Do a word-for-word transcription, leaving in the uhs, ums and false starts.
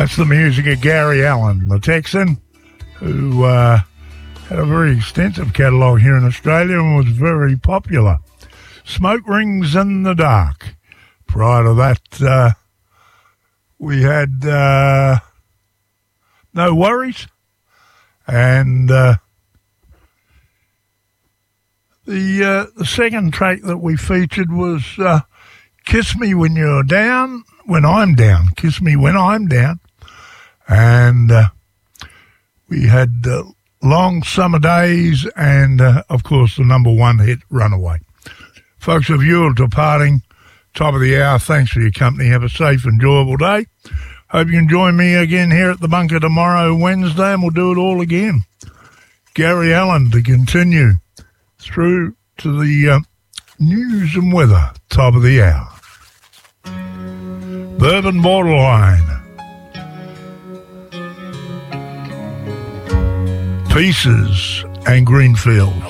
That's the music of Gary Allan, the Texan, who uh, had a very extensive catalogue here in Australia and was very popular. Smoke Rings in the Dark. Prior to that, uh, we had uh, No Worries. And uh, the uh, the second track that we featured was uh, Kiss Me When You're Down, When I'm Down. Kiss Me When I'm Down. And uh, we had uh, Long Summer Days and, uh, of course, the number one hit, Runaway. Folks, if you're departing, top of the hour, thanks for your company. Have a safe, enjoyable day. Hope you can join me again here at the bunker tomorrow, Wednesday, and we'll do it all again. Gary Allan to continue through to the uh, news and weather, top of the hour. Bourbon Borderline. Pieces and Greenfield.